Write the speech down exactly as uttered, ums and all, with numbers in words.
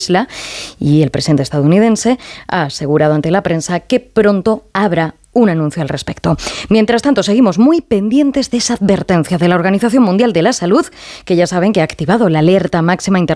y el presidente estadounidense ha asegurado ante la prensa que pronto habrá un anuncio al respecto. Mientras tanto, seguimos muy pendientes de esa advertencia de la Organización Mundial de la Salud, que ya saben que ha activado la alerta máxima internacional